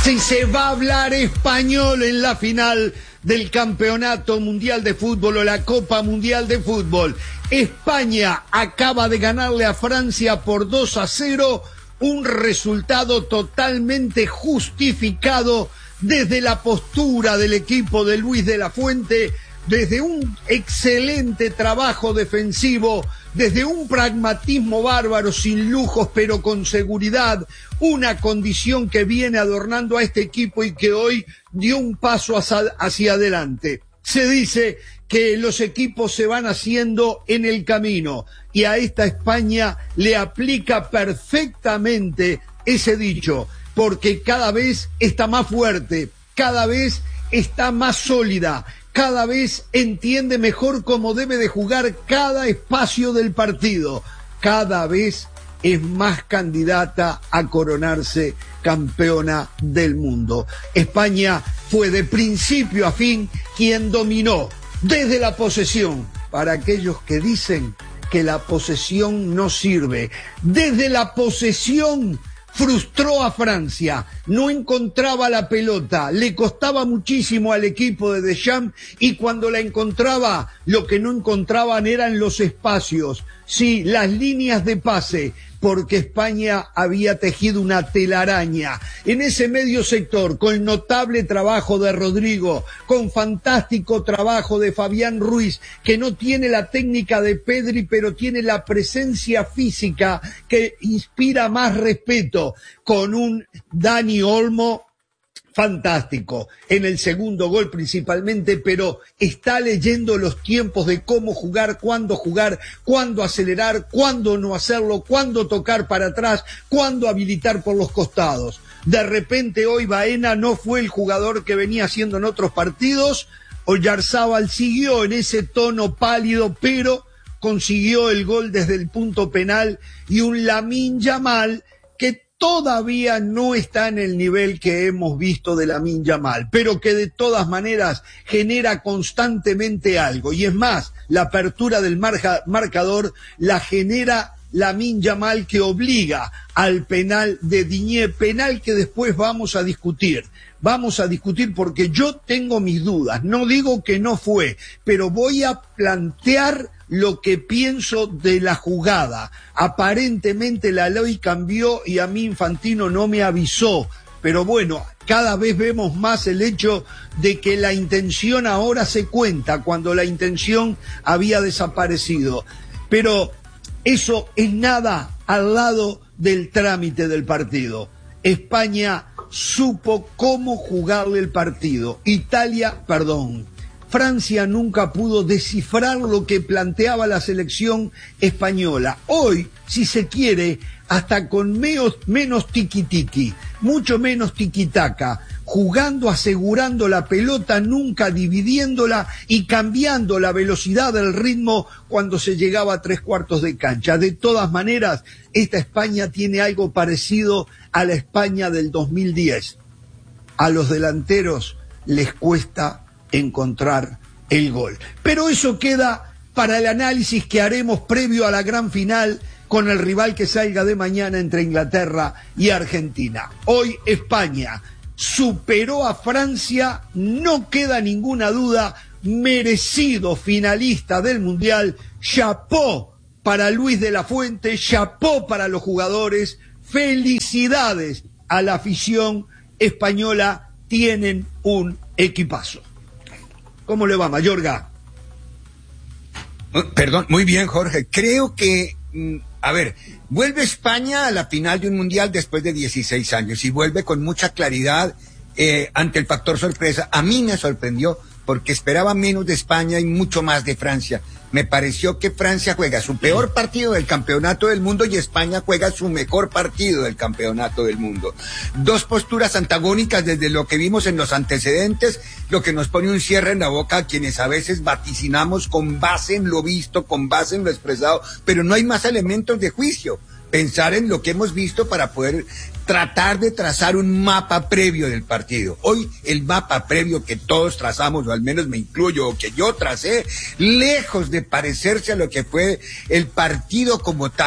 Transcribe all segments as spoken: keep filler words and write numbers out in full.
Si se va a hablar español en la final del Campeonato Mundial de Fútbol o la Copa Mundial de Fútbol. España acaba de ganarle a Francia por dos a cero, un resultado totalmente justificado desde la postura del equipo de Luis de la Fuente, desde un excelente trabajo defensivo, desde un pragmatismo bárbaro, sin lujos pero con seguridad, una condición que viene adornando a este equipo y que hoy dio un paso hacia, hacia adelante. Se dice que los equipos se van haciendo en el camino y a esta España le aplica perfectamente ese dicho, porque cada vez está más fuerte, cada vez está más sólida, cada vez entiende mejor cómo debe de jugar cada espacio del partido, cada vez es más candidata a coronarse campeona del mundo. España fue de principio a fin quien dominó desde la posesión, para aquellos que dicen que la posesión no sirve, desde la posesión frustró a Francia, no encontraba la pelota, le costaba muchísimo al equipo de Deschamps y cuando la encontraba, lo que no encontraban eran los espacios, sí, las líneas de pase, porque España había tejido una telaraña en ese medio sector, con notable trabajo de Rodrigo, con fantástico trabajo de Fabián Ruiz, que no tiene la técnica de Pedri, pero tiene la presencia física que inspira más respeto, con un Dani Olmo fantástico, en el segundo gol principalmente, pero está leyendo los tiempos de cómo jugar, cuándo jugar, cuándo acelerar, cuándo no hacerlo, cuándo tocar para atrás, cuándo habilitar por los costados. De repente hoy Baena no fue el jugador que venía haciendo en otros partidos, Oyarzábal siguió en ese tono pálido, pero consiguió el gol desde el punto penal y un Lamine Yamal que todavía no está en el nivel que hemos visto de Lamine Yamal, pero que de todas maneras genera constantemente algo. Y es más, la apertura del marca, marcador la genera Lamine Yamal, que obliga al penal de Digne, penal que después vamos a discutir. Vamos a discutir porque yo tengo mis dudas, no digo que no fue, pero voy a plantear lo que pienso de la jugada. Aparentemente la ley cambió y a mí Infantino no me avisó, pero bueno, cada vez vemos más el hecho de que la intención ahora se cuenta cuando la intención había desaparecido. Pero eso es nada al lado del trámite del partido. España supo cómo jugarle el partido. Italia, perdón, Francia nunca pudo descifrar lo que planteaba la selección española. Hoy, si se quiere, hasta con menos, menos tiki-tiki, mucho menos tiki-taka, jugando, asegurando la pelota, nunca dividiéndola y cambiando la velocidad del ritmo cuando se llegaba a tres cuartos de cancha. De todas maneras, esta España tiene algo parecido a la España del dos mil diez. A los delanteros les cuesta encontrar el gol. Pero eso queda para el análisis que haremos previo a la gran final con el rival que salga de mañana entre Inglaterra y Argentina. Hoy España superó a Francia, no queda ninguna duda, merecido finalista del Mundial. Chapó para Luis de la Fuente, chapó para los jugadores, felicidades a la afición española, tienen un equipazo. ¿Cómo le va, Mayorga? Perdón, muy bien, Jorge. Creo que, a ver, vuelve España a la final de un mundial después de dieciséis años y vuelve con mucha claridad eh, ante el factor sorpresa. A mí me sorprendió porque esperaba menos de España y mucho más de Francia. Me pareció que Francia juega su peor partido del campeonato del mundo y España juega su mejor partido del campeonato del mundo. Dos posturas antagónicas desde lo que vimos en los antecedentes, lo que nos pone un cierre en la boca a quienes a veces vaticinamos con base en lo visto, con base en lo expresado, pero no hay más elementos de juicio. Pensar en lo que hemos visto para poder tratar de trazar un mapa previo del partido. Hoy el mapa previo que todos trazamos, o al menos me incluyo, o que yo tracé, lejos de parecerse a lo que fue el partido como tal,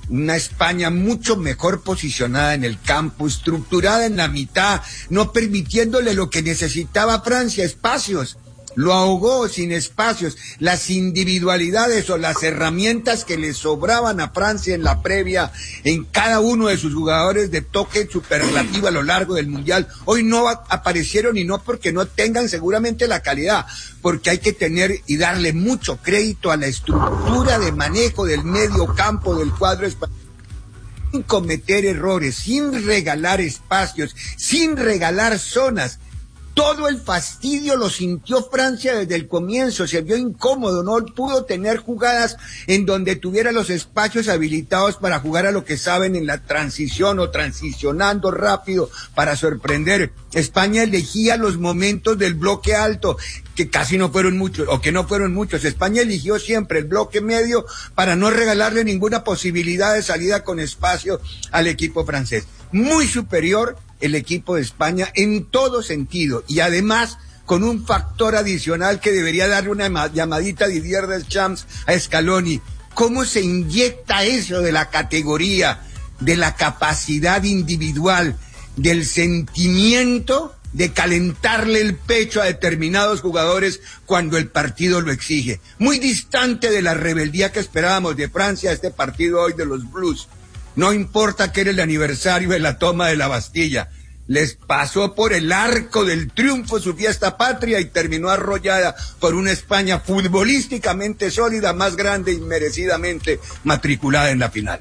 una España mucho mejor posicionada en el campo, estructurada en la mitad, no permitiéndole lo que necesitaba Francia, espacios. Lo ahogó sin espacios. Las individualidades o las herramientas que le sobraban a Francia en la previa, en cada uno de sus jugadores de toque superlativo a lo largo del Mundial, hoy no aparecieron, y no porque no tengan seguramente la calidad, porque hay que tener y darle mucho crédito a la estructura de manejo del medio campo del cuadro español, sin cometer errores, sin regalar espacios, sin regalar zonas. Todo el fastidio lo sintió Francia desde el comienzo, se vio incómodo, no pudo tener jugadas en donde tuviera los espacios habilitados para jugar a lo que saben en la transición o transicionando rápido para sorprender. España elegía los momentos del bloque alto, que casi no fueron muchos, o que no fueron muchos. España eligió siempre el bloque medio para no regalarle ninguna posibilidad de salida con espacio al equipo francés. Muy superior el equipo de España en todo sentido, y además con un factor adicional que debería darle una llamadita a Didier Deschamps a Scaloni. ¿Cómo se inyecta eso de la categoría, de la capacidad individual, del sentimiento de calentarle el pecho a determinados jugadores cuando el partido lo exige? Muy distante de la rebeldía que esperábamos de Francia, este partido hoy de los Blues. No importa que era el aniversario de la toma de la Bastilla, les pasó por el arco del triunfo su fiesta patria y terminó arrollada por una España futbolísticamente sólida, más grande y merecidamente matriculada en la final.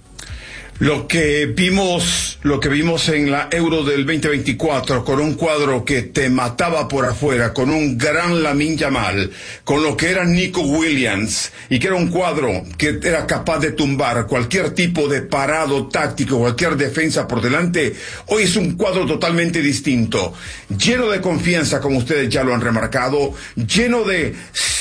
Lo que vimos, lo que vimos en la Euro del veinte veinticuatro, con un cuadro que te mataba por afuera, con un gran Lamine Yamal, con lo que era Nico Williams, y que era un cuadro que era capaz de tumbar cualquier tipo de parado táctico, cualquier defensa por delante, hoy es un cuadro totalmente distinto, lleno de confianza, como ustedes ya lo han remarcado, lleno de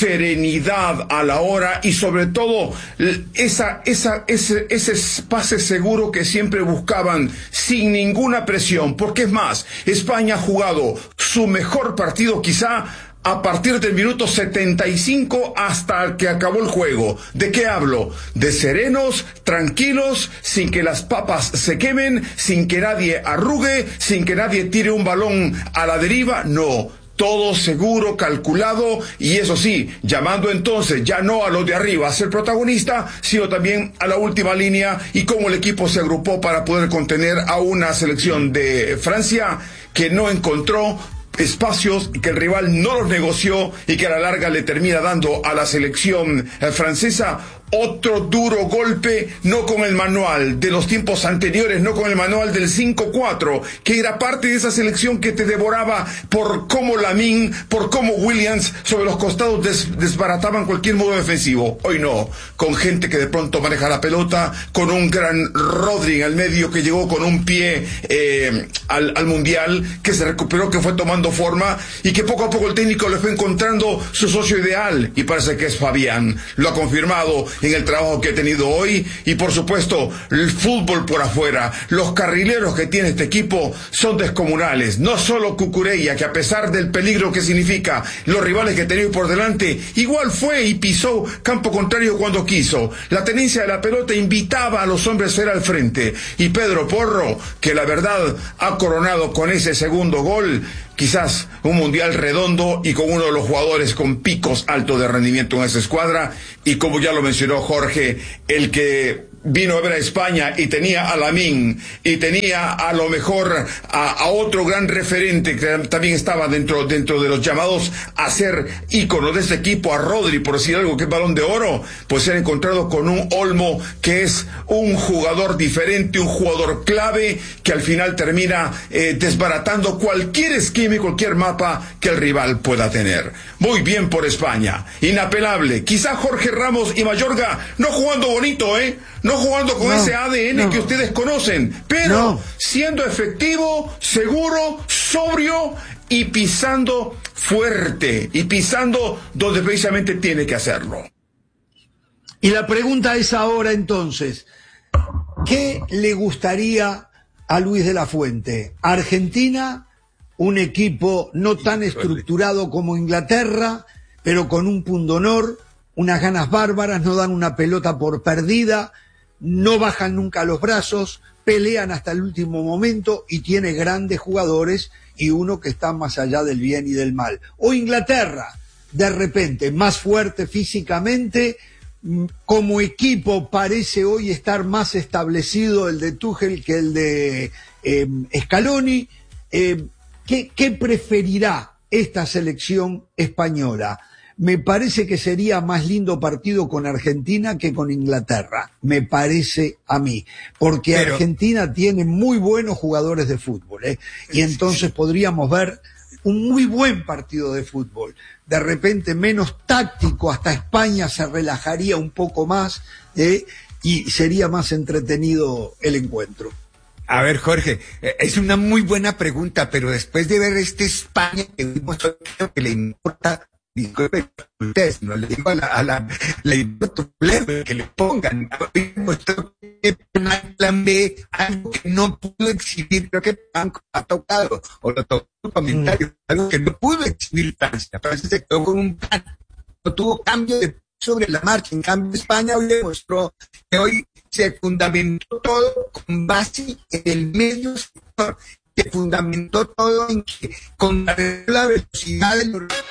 serenidad a la hora, y sobre todo esa, esa, ese, ese pase seguro que siempre buscaban sin ninguna presión, porque es más, España ha jugado su mejor partido quizá a partir del minuto setenta y cinco hasta que acabó el juego. ¿De qué hablo? De serenos, tranquilos, sin que las papas se quemen, sin que nadie arrugue, sin que nadie tire un balón a la deriva, no. Todo seguro, calculado, y eso sí, llamando entonces ya no a los de arriba a ser protagonista, sino también a la última línea, y cómo el equipo se agrupó para poder contener a una selección de Francia que no encontró espacios, y que el rival no los negoció, y que a la larga le termina dando a la selección francesa otro duro golpe, no con el manual de los tiempos anteriores, no con el manual del cinco cuatro, que era parte de esa selección que te devoraba por cómo Lamine, por cómo Williams sobre los costados des, desbarataban cualquier modo defensivo. Hoy no, con gente que de pronto maneja la pelota, con un gran Rodri en el medio que llegó con un pie eh, al, al Mundial, que se recuperó, que fue tomando forma, y que poco a poco el técnico le fue encontrando su socio ideal, y parece que es Fabián. Lo ha confirmado en el trabajo que ha tenido hoy, y por supuesto el fútbol por afuera. Los carrileros que tiene este equipo son descomunales, no solo Cucurella, que a pesar del peligro que significa los rivales que tenía por delante, igual fue y pisó campo contrario cuando quiso. La tenencia de la pelota invitaba a los hombres a ir al frente, y Pedro Porro, que la verdad ha coronado con ese segundo gol quizás un mundial redondo, y con uno de los jugadores con picos altos de rendimiento en esa escuadra, y como ya lo mencionó Jorge, el que vino a ver a España y tenía a Lamine, y tenía a lo mejor a, a otro gran referente que también estaba dentro, dentro de los llamados a ser ícono de este equipo, a Rodri, por decir algo, que es Balón de Oro, pues se ha encontrado con un Olmo que es un jugador diferente, un jugador clave, que al final termina eh, desbaratando cualquier esquema y cualquier mapa que el rival pueda tener. Muy bien por España, inapelable. Quizá Jorge Ramos y Mayorga no jugando bonito, ¿eh? No jugando con no, ese A D N no. que ustedes conocen, pero no. siendo efectivo, seguro, sobrio y pisando fuerte, y pisando donde precisamente tiene que hacerlo. Y la pregunta es ahora entonces, ¿qué le gustaría a Luis de la Fuente? ¿Argentina, un equipo no tan estructurado como Inglaterra, pero con un pundonor, unas ganas bárbaras, no dan una pelota por perdida, no bajan nunca los brazos, pelean hasta el último momento y tiene grandes jugadores y uno que está más allá del bien y del mal. O Inglaterra, de repente, más fuerte físicamente, como equipo parece hoy estar más establecido el de Tuchel que el de eh, Scaloni. Eh, ¿qué, ¿Qué preferirá esta selección española? Me parece que sería más lindo partido con Argentina que con Inglaterra, me parece a mí, porque Pero... Argentina tiene muy buenos jugadores de fútbol, ¿eh? Y entonces podríamos ver un muy buen partido de fútbol, de repente menos táctico, hasta España se relajaría un poco más, ¿eh? Y sería más entretenido el encuentro. A ver, Jorge, es una muy buena pregunta, pero después de ver este España que vimos hoy, creo que le importa, disculpe ustedes, no le digo a la, a la, le importa que le pongan, plan B, algo que no pudo exhibir, creo que Franco ha tocado, o lo tocó en su comentario, mm. algo que no pudo exhibir Francia, Francia se quedó con un plan, no tuvo cambio de sobre la marcha, en cambio España hoy demostró que hoy se fundamentó todo con base en el medio sector, que fundamentó todo en que con la velocidad de los